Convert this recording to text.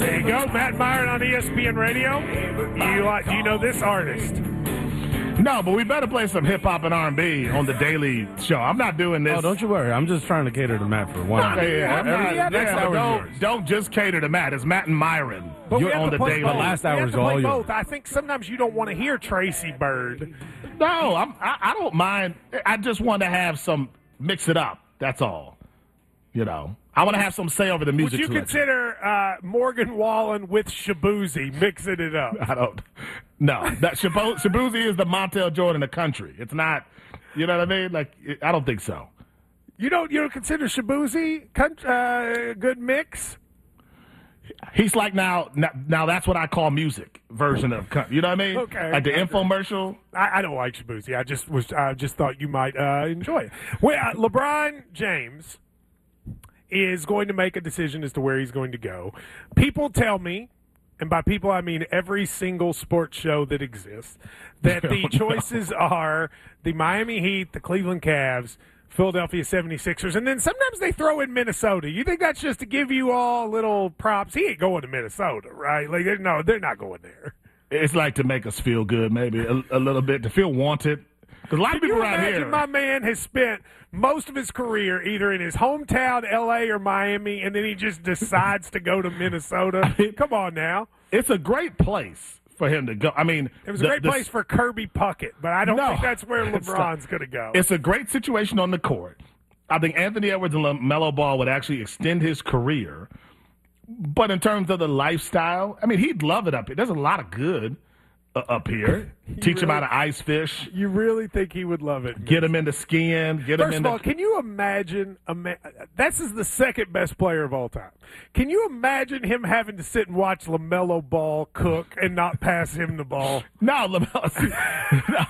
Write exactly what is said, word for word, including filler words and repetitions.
There you go, Matt Myron on E S P N Radio. You uh, do you know this artist? No, but we better play some hip hop and R and B on the Daily Show. I'm not doing this. Oh, don't you worry. I'm just trying to cater to Matt for one. Okay, yeah, I'm every- not- next yeah, hour but don't, don't just cater to Matt. It's Matt and Myron. But we You're have on to the play Daily. both. last We have hour's to play all yours. both. I think sometimes you don't want to hear Tracy Bird. No, I'm, I, I don't mind. I just want to have some mix it up. That's all. You know, I want to have some say over the Would music. you selection. consider uh, Morgan Wallen with Shabuzi mixing it up? I don't. No, that Shabu- Shabuzi is the Montel Jordan of country. It's not. You know what I mean? Like, it, I don't think so. You don't you don't consider Shabuzi a uh, good mix? He's like now, now. Now that's what I call music version of country. You know what I mean? Okay. Like the infomercial. I, I don't like Shabuzi. I just was. I just thought you might uh, enjoy it. Well, uh, LeBron James is going to make a decision as to where he's going to go. People tell me, and by people I mean every single sports show that exists, that the Oh, no. choices are the Miami Heat, the Cleveland Cavs, Philadelphia seventy-sixers, and then sometimes they throw in Minnesota. You think that's just to give you all little props? He ain't going to Minnesota, right? Like, they're, no, they're not going there. It's like to make us feel good, maybe a, a little bit, to feel wanted. Because a lot of Can people you around imagine here. my man has spent most of his career either in his hometown, L A or Miami, and then he just decides to go to Minnesota? Come on now. It's a great place for him to go. I mean, It was a the- great the- place for Kirby Puckett, but I don't No. think that's where It's not. LeBron's going to go. It's a great situation on the court. I think Anthony Edwards and LaMelo Ball would actually extend his career. But in terms of the lifestyle, I mean, he'd love it up here. There's a lot of good uh, up here. Teach him really- how to ice fish. You really think he would love it? Get him into skiing. Get him First of into. all, can you imagine? Ima- this is the second best player of all time. Can you imagine him having to sit and watch LaMelo Ball cook and not pass him the ball? No, LaMelo. no,